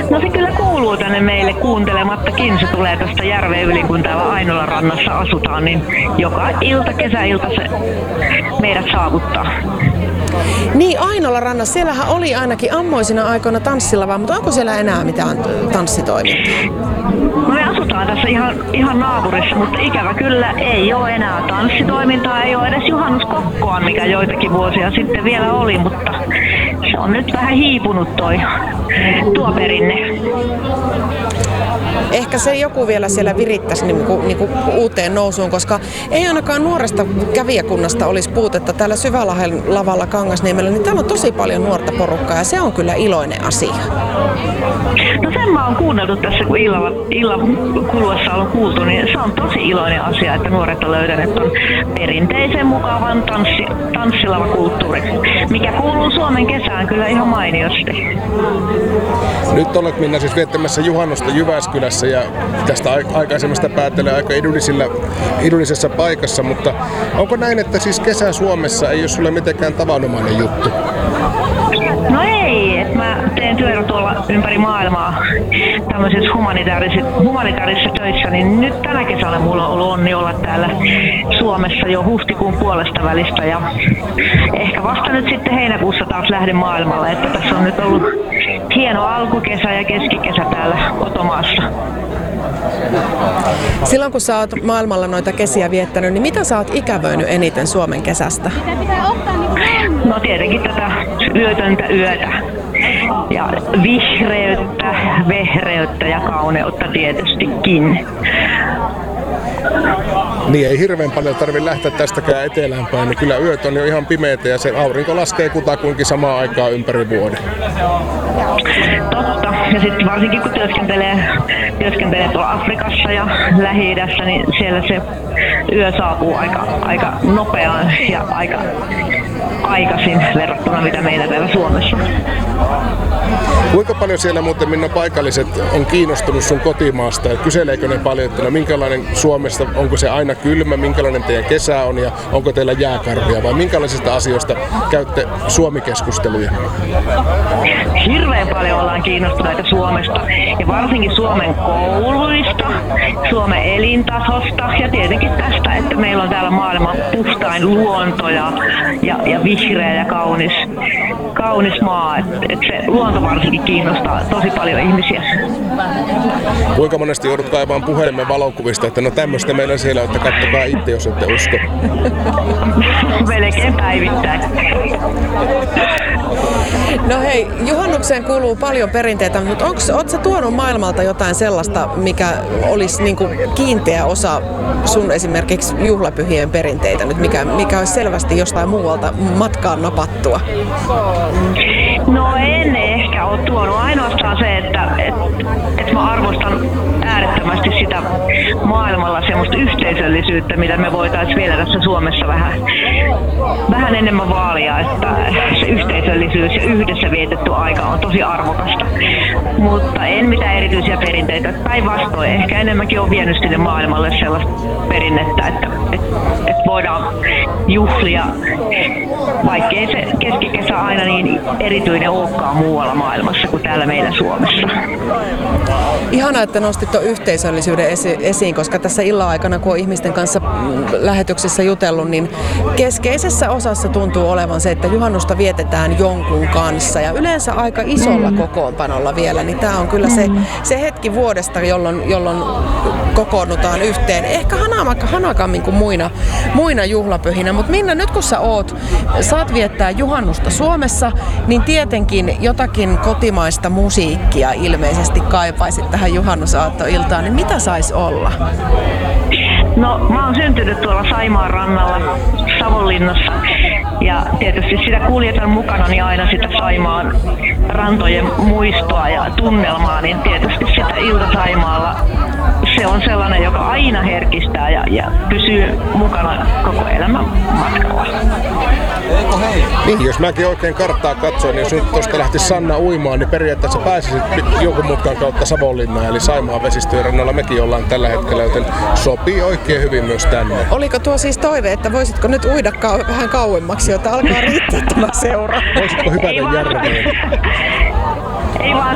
No se kyllä kuuluu tänne meille kuuntelemattakin. Se tulee tästä järven yli, kun täällä Ainolan rannassa asutaan, niin joka ilta, kesäilta se meidät saavuttaa. Niin, Ainolan rannassa, siellähän oli ainakin ammoisina aikoina tanssilava, mutta onko siellä enää mitään tanssitoimintaa? No me asutaan tässä ihan naapurissa, mutta ikävä kyllä ei ole enää tanssitoimintaa, ei ole edes juhannuskokkoa, mikä joitakin vuosia sitten vielä oli, mutta se on nyt vähän hiipunut tuo perinne. Ehkä se joku vielä siellä virittäisi niin kuin uuteen nousuun, koska ei ainakaan nuoresta kävijäkunnasta olisi puutetta. Täällä Syvälahden lavalla Kangasniemellä, niin täällä on tosi paljon nuorta porukkaa ja se on kyllä iloinen asia. No sen mä oon kuunneltu tässä, kun illan kuluessa on kuultu, niin se on tosi iloinen asia, että nuoret on löytäneet ton perinteisen mukavan tanssilavakulttuurin, mikä kuuluu Suomen kesään kyllä ihan mainiosti. Nyt olet, Minna, siis viettämässä juhannusta Jyväskylässä ja tästä aikaisemmasta päättelee aika edullisessa paikassa, mutta onko näin, että siis kesä Suomessa ei ole sulle mitenkään tavanomainen juttu? No ei, että mä teen työtä tuolla ympäri maailmaa tämmöisissä humanitaarisissa töissä, niin nyt tänä kesänä mulla on ollut onni olla täällä Suomessa jo huhtikuun puolesta välistä ja ehkä vasta nyt sitten heinäkuussa taas lähden maailmalle, että tässä on nyt ollut hieno alkukesä ja keskikesä täällä kotomaassa. Silloin kun sä oot maailmalla noita kesiä viettänyt, niin mitä sä oot ikävöinyt eniten Suomen kesästä? No tietenkin tätä yötöntä yötä. Ja vihreyttä, vehreyttä ja kauneutta tietystikin. Niin ei hirveän paljon tarvitse lähteä tästäkään etelään päin, niin kyllä yöt on jo ihan pimeitä ja se aurinko laskee kutakuinkin samaan aikaan ympäri vuoden. Totta. Ja sitten varsinkin kun työskentelee tuolla Afrikassa ja Lähi-idässä, niin siellä se yö saapuu aika nopeaan ja aika aikaisin verrattuna mitä meillä täällä Suomessa. Kuinka paljon siellä muuten, Minna, paikalliset on kiinnostunut sun kotimaasta? Ja kyseleekö ne paljon, että no minkälainen Suomesta, onko se aina kylmä, minkälainen teidän kesä on ja onko teillä jääkarvia vai minkälaisista asioista käytte Suomi-keskusteluja? Hirveän paljon ollaan kiinnostuneita Suomesta ja varsinkin Suomen kouluista, Suomen elintasosta ja tietenkin tästä, että meillä on täällä maailman puhtain luonto ja vihreä ja kaunis maa. Et se luonto varsinkin kiinnostaa tosi paljon ihmisiä. Kuinka monesti joudut kaivaan puhelimen valokuvista, että no tämmöistä meillä siellä on, että katsokaa itse, jos ette usko. Melkein päivittäin. No hei, juhannukseen kuuluu paljon perinteitä, mutta ootko sä tuonut maailmalta jotain sellaista, mikä olisi niinku kiinteä osa sun esimerkiksi juhlapyhien perinteitä nyt, mikä olisi selvästi jostain muualta matkaan napattua? No en ehkä ole tuonut. Ainoastaan se, että mä arvostan äärettömästi sitä maailmalla semmoista yhteisöllisyyttä, mitä me voitaisiin vielä tässä Suomessa vähän enemmän vaalia, että se yhteisöllisyys ja yhdessä vietetty aika on tosi arvokasta. Mutta en mitään erityisiä perinteitä. Päinvastoin ehkä enemmänkin on vienyt sinne maailmalle sellaista perinnettä, että voidaan juhlia, vaikkei se keskikesä aina niin erityinen olekaan muualla maailmassa kuin täällä meillä Suomessa. Ihanaa, että nostit tuon yhteisöllisyyden esiin, koska tässä illan aikana, kun on ihmisten kanssa lähetyksissä jutellut, niin keskeisessä osassa tuntuu olevan se, että juhannusta vietetään jonkun kanssa ja yleensä aika isolla kokoonpanolla vielä, niin tämä on kyllä se hetki vuodesta, jolloin kokoonnutaan yhteen. Ehkä hanakammin kuin muina juhlapyhinä, mutta Minna, nyt kun saat viettää juhannusta Suomessa, niin tietenkin jotakin kotimaista musiikkia ilmeisesti kaipaisit tähän juhannusaattoiltaan, niin mitä saisi olla? No, mä oon syntynyt tuolla Saimaan rannalla Savonlinnassa ja tietysti sitä kuljetan mukana niin aina sitä Saimaan rantojen muistoa ja tunnelmaa, niin tietysti sitä Ilta Saimaalla se on sellainen, joka aina herkistää ja pysyy mukana koko elämän matkalla. Niin, jos mäkin oikein karttaa katsoin, niin jos nyt tuosta lähti Sanna uimaan, niin periaatteessa pääsisit jonkun mutkan kautta Savonlinnaan, eli Saimaan vesistöjen rannalla mekin ollaan tällä hetkellä, joten sopii oikein hyvin myös tänne. Oliko tuo siis toive, että voisitko nyt uida vähän kauemmaksi, jotta alkaa riittää tämä seura? Voisitko hypätä järveen? Ei vaan